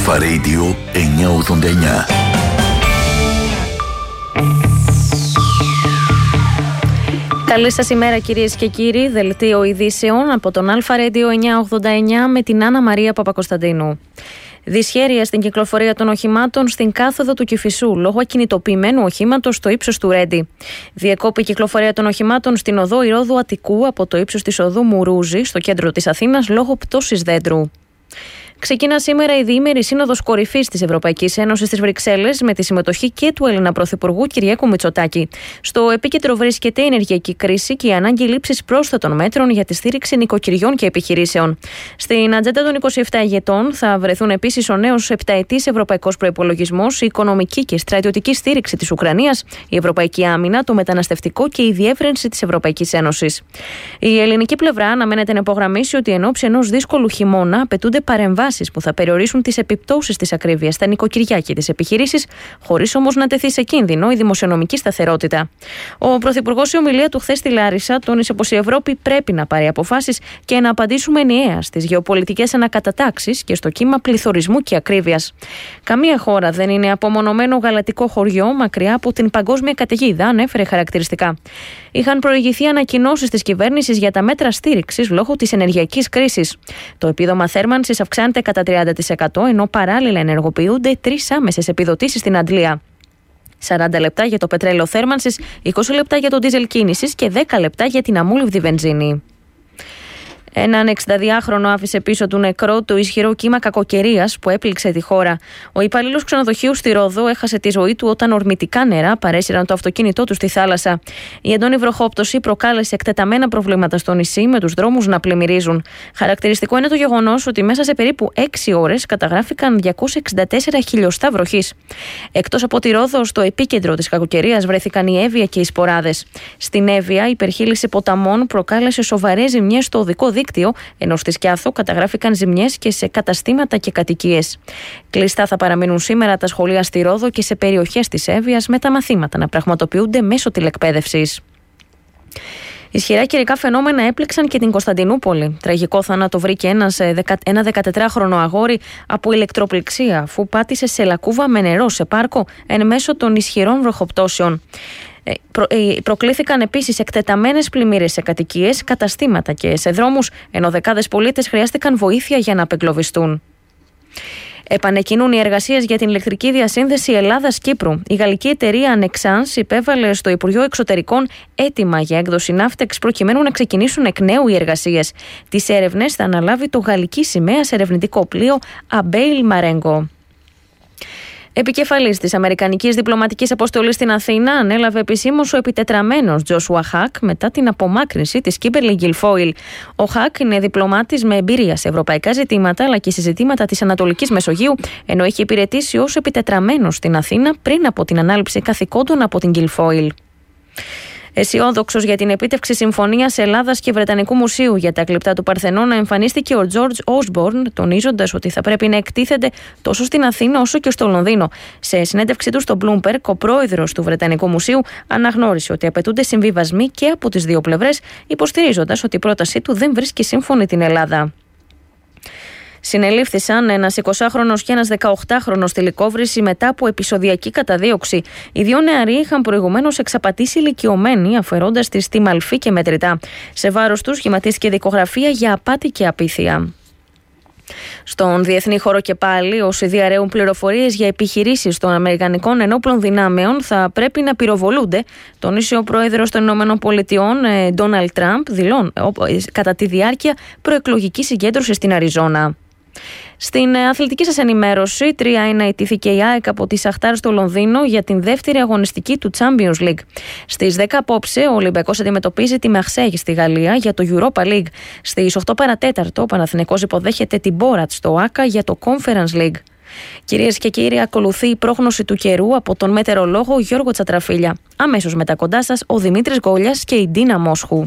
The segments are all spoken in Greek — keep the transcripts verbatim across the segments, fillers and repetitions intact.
Αλφα Radio εννιακόσια ογδόντα εννιά. Καλή σας ημέρα κυρίες και κύριοι, δελτίο ειδήσεων από τον Αλφα Radio εννιακόσια ογδόντα εννιά με την Άννα Μαρία Παπακοσταντίνου. Δυσχέρεια στην κυκλοφορία των οχημάτων στην κάθοδο του Κηφισού λόγω ακινητοποιημένου οχήματος στο ύψος του Ρέντι. Διεκόπη η κυκλοφορία των οχημάτων στην οδό Ηρώδου Αττικού από το ύψος της οδού Μουρούζη στο κέντρο της Αθήνας λόγω πτώσης δέντρου. Ξεκινά σήμερα η διήμερη Σύνοδος Κορυφής της Ευρωπαϊκής Ένωσης στις Βρυξέλλες με τη συμμετοχή και του Έλληνα Πρωθυπουργού Κυριάκου Μητσοτάκη. Στο επίκεντρο βρίσκεται η ενεργειακή κρίση και η ανάγκη λήψης πρόσθετων μέτρων για τη στήριξη νοικοκυριών και επιχειρήσεων. Στην ατζέντα των είκοσι επτά ηγετών θα βρεθούν επίσης ο νέος επταετής ευρωπαϊκός προϋπολογισμός, η οικονομική και στρατιωτική στήριξη της Ουκρανίας, η ευρωπαϊκή άμυνα, το μεταναστευτικό και η διεύρυνση της Ευρωπαϊκής Ένωσης. Η ελληνική πλευρά αναμένεται να υπογραμμίσει ότι εν ώψη ενός δύσκολου χειμώνα απαιτούνται παρεμβάσεις που θα περιορίσουν τις επιπτώσεις της ακρίβειας στα νοικοκυριά και τις επιχειρήσεις, χωρίς όμως να τεθεί σε κίνδυνο η δημοσιονομική σταθερότητα. Ο Πρωθυπουργός σε ομιλία του χθες στη Λάρισα τόνισε πως η Ευρώπη πρέπει να πάρει αποφάσεις και να απαντήσουμε ενιαία στις γεωπολιτικές ανακατατάξεις και στο κύμα πληθωρισμού και ακρίβειας. Καμία χώρα δεν είναι απομονωμένο γαλατικό χωριό μακριά από την παγκόσμια καταιγίδα, ανέφερε χαρακτηριστικά. Είχαν προηγηθεί ανακοινώσεις της κυβέρνησης για τα μέτρα στήριξης λόγω της ενεργειακής κρίσης. Το επίδομα θέρμανσης αυξάνεται κατά τριάντα τοις εκατό, ενώ παράλληλα ενεργοποιούνται τρεις άμεσες επιδοτήσεις στην Αντλία. σαράντα λεπτά για το πετρέλαιο θέρμανσης, είκοσι λεπτά για το ντίζελ κίνησης και δέκα λεπτά για την αμόλυβδη βενζίνη. Έναν εξηνταδυάχρονο άφησε πίσω του νεκρό το ισχυρό κύμα κακοκαιρίας που έπληξε τη χώρα. Ο υπαλλήλος ξενοδοχείου στη Ρόδο έχασε τη ζωή του όταν ορμητικά νερά παρέσυραν το αυτοκίνητό του στη θάλασσα. Η έντονη βροχόπτωση προκάλεσε εκτεταμένα προβλήματα στο νησί, με τους δρόμους να πλημμυρίζουν. Χαρακτηριστικό είναι το γεγονός ότι μέσα σε περίπου έξι ώρες καταγράφηκαν διακόσια εξήντα τέσσερα χιλιοστά βροχής. Εκτός από τη Ρόδο, στο επίκεντρο της κακοκαιρίας βρέθηκαν η Εύβοια και οι Σποράδες. Στην Εύβοια, η υπερχείληση ποταμών προκάλεσε σοβαρές ζημιές στο οδικό δίκτυο, ενώ στη Σκιάθο καταγράφηκαν ζημιές και σε καταστήματα και κατοικίες. Κλειστά θα παραμείνουν σήμερα τα σχολεία στη Ρόδο και σε περιοχές της Εύβοιας, με τα μαθήματα να πραγματοποιούνται μέσω τηλεκπαίδευσης. Ισχυρά καιρικά φαινόμενα έπληξαν και την Κωνσταντινούπολη. Τραγικό θάνατο βρήκε ένας, ένα δεκατετράχρονο αγόρι από ηλεκτροπληξία, αφού πάτησε σε λακκούβα με νερό σε πάρκο εν μέσω των ισχυρών βροχοπτώσεων. Προ, ε, προκλήθηκαν επίσης εκτεταμένες πλημμύρες σε κατοικίες, καταστήματα και σε δρόμους, ενώ δεκάδες πολίτες χρειάστηκαν βοήθεια για να απεγκλωβιστούν. Επανεκκινούν οι εργασίες για την ηλεκτρική διασύνδεση Ελλάδας-Κύπρου. Η γαλλική εταιρεία Nexans υπέβαλε στο Υπουργείο Εξωτερικών αίτημα για έκδοση ναύτεξ προκειμένου να ξεκινήσουν εκ νέου οι εργασίες. Τις έρευνες θα αναλάβει το γαλλική σημαία σε ερευνητικό πλοίο Αμπέιλ Μαρέγκο. Επικεφαλής της Αμερικανικής Διπλωματικής Αποστολής στην Αθήνα ανέλαβε επισήμως ο επιτετραμένος Τζόσουα Χακ μετά την απομάκρυνση της Κίμπερλι Γκιλφόιλ. Ο Χακ είναι διπλωμάτης με εμπειρία σε ευρωπαϊκά ζητήματα αλλά και σε ζητήματα της Ανατολικής Μεσογείου, ενώ έχει υπηρετήσει ως επιτετραμένος στην Αθήνα πριν από την ανάληψη καθηκόντων από την Γκιλφόιλ. Αισιόδοξος για την επίτευξη συμφωνίας Ελλάδας και Βρετανικού Μουσείου για τα κλειπτά του Παρθενώνα, εμφανίστηκε ο Τζόρτζ Όσμπορν, τονίζοντας ότι θα πρέπει να εκτίθενται τόσο στην Αθήνα όσο και στο Λονδίνο. Σε συνέντευξή του στο Bloomberg, ο πρόεδρος του Βρετανικού Μουσείου αναγνώρισε ότι απαιτούνται συμβιβασμοί και από τις δύο πλευρές, υποστηρίζοντας ότι η πρότασή του δεν βρίσκει σύμφωνη την Ελλάδα. Συνελήφθησαν ένας εικοσάχρονος και ένας δεκαοκτάχρονος στη Λυκόβρηση μετά από επεισοδιακή καταδίωξη. Οι δύο νεαροί είχαν προηγουμένως εξαπατήσει ηλικιωμένοι, αφαιρώντας τη στη μαλφή και μετρητά. Σε βάρος τους σχηματίστηκε δικογραφία για απάτη και απίθεια. Στον διεθνή χώρο και πάλι, όσοι διαρρέουν πληροφορίες για επιχειρήσεις των Αμερικανικών ενόπλων δυνάμεων θα πρέπει να πυροβολούνται, τόνισε ο πρόεδρος των ΗΠΑ, Ντόναλντ Τραμπ, δηλών, κατά τη διάρκεια προεκλογικής συγκέντρωσης στην Αριζόνα. Στην αθλητική σας ενημέρωση, τρία ένα ιτήθηκε η ΑΕΚ από τη Σαχτάρ στο Λονδίνο για την δεύτερη αγωνιστική του Champions League. Στις δέκα απόψε, ο Ολυμπιακός αντιμετωπίζει τη Μαρσέγη στη Γαλλία για το Europa League. Στις οκτώ παρά τέταρτο, ο Παναθηναϊκός υποδέχεται την Μπόρατ στο Άκα για το Conference League. Κυρίες και κύριοι, ακολουθεί η πρόγνωση του καιρού από τον μετεωρολόγο Γιώργο Τσατραφίλια. Αμέσως μετά κοντά σας ο Δημήτρης Γκόλιας και η Ντίνα Μόσχου.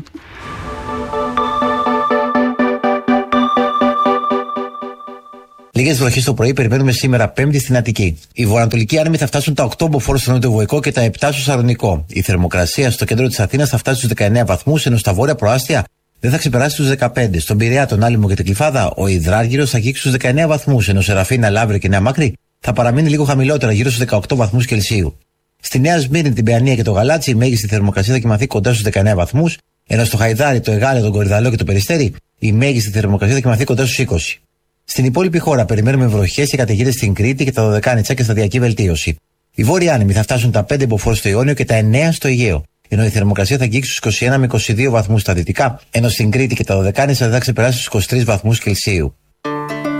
Λίγες βροχές το πρωί περιμένουμε σήμερα Πέμπτη στην Αττική. Οι βορειοανατολικοί άνεμοι θα φτάσουν τα οκτώ μποφόρ στο νοτιοβοϊκό και τα επτά στο Σαλονικό. Η θερμοκρασία στο κέντρο της Αθήνας θα φτάσει στους δεκαεννέα βαθμούς, ενώ στα βόρεια προάστια δεν θα ξεπεράσει τους δεκαπέντε. Στον Πειραιά, τον Άλυμο και την Κλιφάδα, ο Υδράργυρος θα αγγίξει τους δεκαεννέα βαθμούς, ενώ Σεραφίνα, Λαύριο και Νέα Μάκρη θα παραμείνει λίγο χαμηλότερα, γύρω στους δεκαοκτώ βαθμούς Κελσίου. Στη Νέα Σμύρνη, την Παιανία και το Γαλάτσι, η μέγιστη θερμοκρασία θα κοιμαθεί κοντά στους δεκαεννέα βαθμούς, ενώ στο Χαϊδάρι, το Εγάλεο, τον Κορυδαλό και το Περιστέρι, η μέγιστη θερμοκρασία θα κοιμαθεί κοντά στους είκοσι. Στην υπόλοιπη χώρα περιμένουμε βροχές και καταιγίδες στην Κρήτη και τα Δωδεκάνητσα και σταδιακή βελτίωση. Οι βόρειοι άνεμοι θα φτάσουν τα πέντε μποφόρ στο Ιόνιο και τα εννέα στο Αιγαίο, ενώ η θερμοκρασία θα αγγίξει στους είκοσι ένα με είκοσι δύο βαθμούς στα δυτικά, ενώ στην Κρήτη και τα Δωδεκάνητσα θα ξεπεράσει στους είκοσι τρεις βαθμούς Κελσίου.